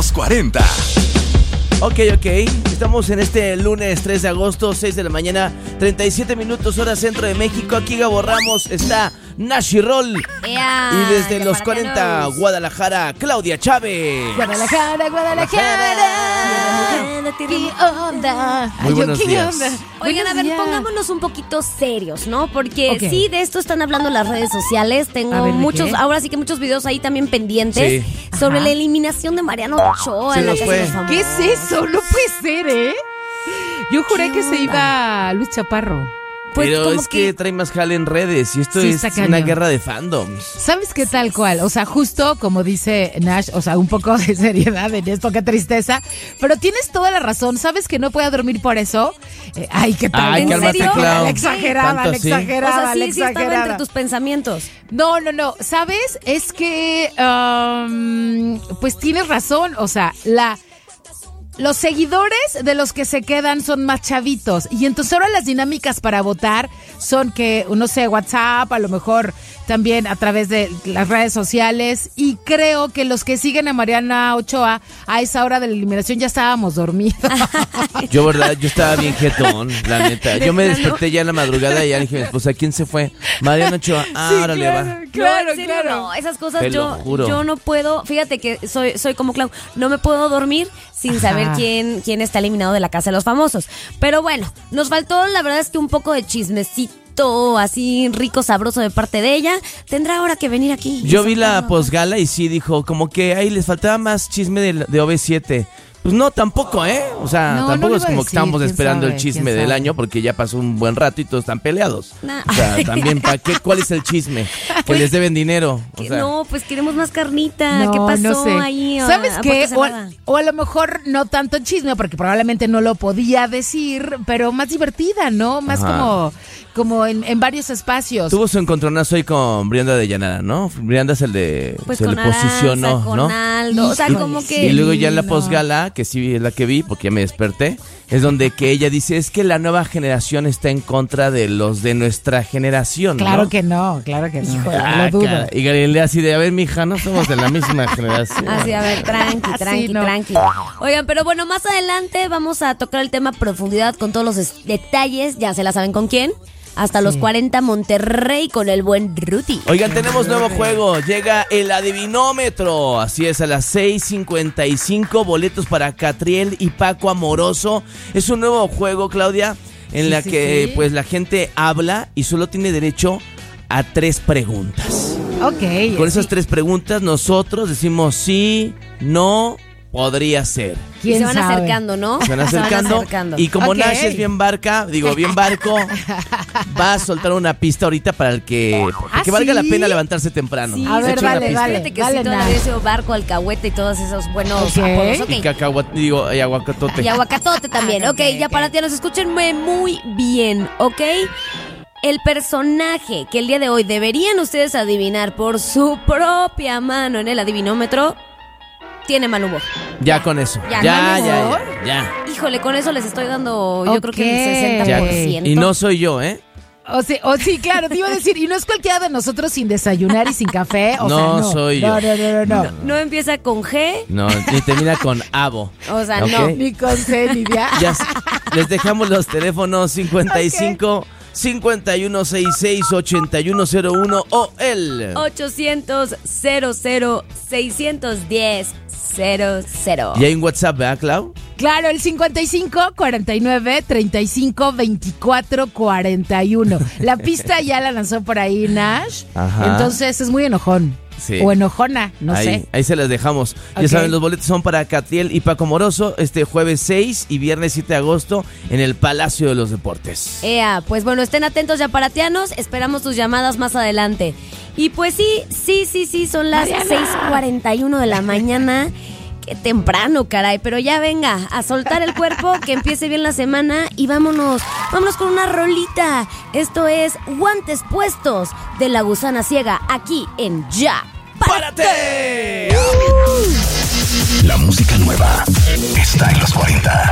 los 40. Ok. Estamos en este lunes 3 de agosto, 6 de la mañana, 37 minutos, hora centro de México. Aquí Gabo Ramos, está Nashi Roll. Y desde los 40, Guadalajara, Claudia Chávez. Guadalajara. ¿Qué onda? Muy buenos días. Oigan, a ver, pongámonos un poquito serios, ¿no? Porque sí, de esto están hablando las redes sociales. Tengo muchos, ahora sí que muchos videos ahí también pendientes sobre la eliminación de Mariano Ochoa en la Casa de los Famosos. ¿Qué es eso? No puede ser, ¿eh? Yo juré que se iba Luis Chaparro. Pues pero es que trae más jale en redes y esto es una guerra de fandoms. ¿Sabes qué tal cual? O sea, justo como dice Nash, o sea, un poco de seriedad en esto, qué tristeza. Pero tienes toda la razón. ¿Sabes que no pueda dormir por eso? Ay, ¿qué tal? Ay, ¿En serio? Clau. Exageraba. O sea, sí estaba entre tus pensamientos. No. ¿Sabes? Es que, pues tienes razón. O sea, los seguidores de los que se quedan son más chavitos. Y entonces ahora las dinámicas para votar son que, no sé, WhatsApp, a lo mejor también a través de las redes sociales. Y creo que los que siguen a Mariana Ochoa a esa hora de la eliminación ya estábamos dormidos. Yo estaba bien jetón, la neta. Yo me desperté ya en la madrugada y ya dije, pues ¿a quién se fue? Mariana Ochoa. Ahora le va. Claro. No, esas cosas yo no puedo. Fíjate que soy como Clau. No me puedo dormir sin saber quién está eliminado de la Casa de los Famosos. Pero bueno, nos faltó, la verdad es que un poco de chismecito así rico, sabroso de parte de ella. Tendrá ahora que venir aquí. Yo vi la posgala y sí dijo como que ahí les faltaba más chisme de OV7. Pues no, tampoco, ¿eh? O sea, tampoco es como que estábamos esperando el chisme del año porque ya pasó un buen rato y todos están peleados. O sea, también, ¿para qué? ¿Cuál es el chisme? Que les deben dinero. O sea, no, pues queremos más carnita. ¿Qué pasó no sé. ahí? ¿Sabes qué? O a lo mejor no tanto chisme, porque probablemente no lo podía decir, pero más divertida, ¿no? Más como en varios espacios. Tuvo su encontronazo hoy con Brianda de Llanara, ¿no? Brianda es el de... Pues se con le posicionó, con ¿no? Aldo, o sea, como que... Y luego ya en la posgala, que sí es la que vi, porque ya me desperté, es donde que ella dice, es que la nueva generación está en contra de los de nuestra generación, ¿no? Claro que no. Híjole, lo dudo. Y Galilea así de, a ver, mija, no somos de la misma generación. Así, a ver, tranqui. Oigan, pero bueno, más adelante vamos a tocar el tema a profundidad con todos los detalles, ya se la saben con quién. Hasta los 40 Monterrey con el buen Ruti. Oigan, tenemos nuevo juego. Llega el adivinómetro. Así es, a las 6:55. Boletos para Catriel y Paco Amoroso. Es un nuevo juego, Claudia, en la que pues la gente habla y solo tiene derecho a 3 preguntas. Ok. Con esas 3 preguntas nosotros decimos sí, no, podría ser. Y se van acercando, ¿no? Se van acercando. Y como Nash es bien barco, va a soltar una pista ahorita para el que valga la pena levantarse temprano. Sí, a ver, vale. Fíjate que sí, todavía ese barco, alcahuete y todos esos buenos apodos. Y cacahuate, y aguacatote. Y aguacatote también, ya para ti nos escúchenme muy bien, ¿ok? El personaje que el día de hoy deberían ustedes adivinar por su propia mano en el adivinómetro tiene mal humor. Ya con eso. Ya. Híjole, con eso les estoy dando yo creo que el 60%. Y no soy yo, ¿eh? O sí, claro, te iba a decir, y no es cualquiera de nosotros sin desayunar y sin café. No soy yo. No. No empieza con G. No, ni termina con abo. O sea, no. Ni con C, ni ya. Les dejamos los teléfonos 55 5166-8101 o el 800-00-610-00. Y hay un WhatsApp, ¿verdad, Clau? Claro, el 55-49-35-24-41. La pista ya la lanzó por ahí Nash. Entonces es muy enojón. Sí. O enojona, no sé. Ahí se las dejamos. Ya saben, los boletos son para Catriel y Paco Moroso este jueves 6 y viernes 7 de agosto en el Palacio de los Deportes. Pues bueno, estén atentos ya paratianos. Esperamos tus llamadas más adelante. Y pues sí, son las 6:41 de la mañana. Qué temprano, caray, pero ya venga, a soltar el cuerpo, que empiece bien la semana y vámonos con una rolita. Esto es Guantes Puestos de La Gusana Ciega, aquí en Ya Párate. La música nueva está en los 40.